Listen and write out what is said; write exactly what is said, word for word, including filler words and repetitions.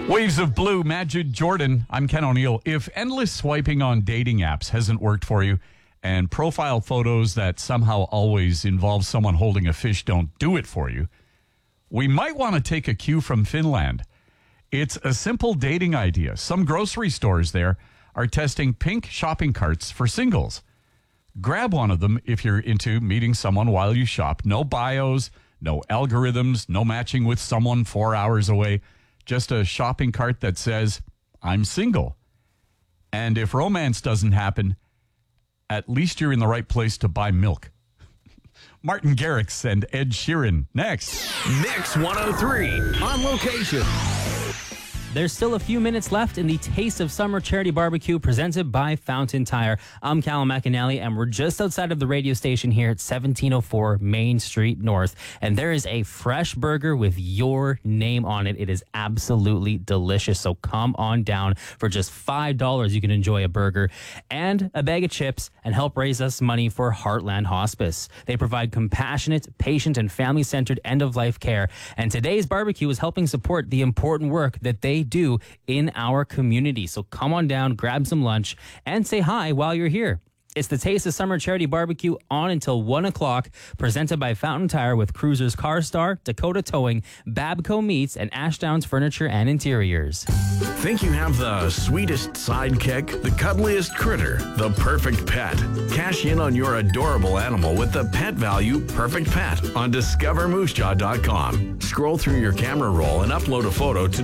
Waves of Blue, Majid Jordan. I'm Ken O'Neill. If endless swiping on dating apps hasn't worked for you, and profile photos that somehow always involve someone holding a fish don't do it for you, we might want to take a cue from Finland. It's a simple dating idea. Some grocery stores there are testing pink shopping carts for singles. Grab one of them if you're into meeting someone while you shop. No bios, no algorithms, no matching with someone four hours away. Just a shopping cart that says, I'm single. And if romance doesn't happen, at least you're in the right place to buy milk. Martin Garrix and Ed Sheeran next. Mix one oh three on location. There's still a few minutes left in the Taste of Summer Charity Barbecue presented by Fountain Tire. I'm Callum McAnally, and we're just outside of the radio station here at seventeen oh four Main Street North. And there is a fresh burger with your name on it. It is absolutely delicious. So come on down. For just five dollars, you can enjoy a burger and a bag of chips and help raise us money for Heartland Hospice. They provide compassionate, patient, and family-centered end-of-life care. And today's barbecue is helping support the important work that they do in our community. So come on down, grab some lunch, and say hi while you're here. It's the Taste of Summer Charity Barbecue on until one o'clock, presented by Fountain Tire with Cruisers Car Star, Dakota Towing, Babco Meats, and Ashdowns Furniture and Interiors. Think you have the sweetest sidekick, the cuddliest critter, the perfect pet? Cash in on your adorable animal with the Pet Value Perfect Pet on discover moose jaw dot com. Scroll through your camera roll and upload a photo to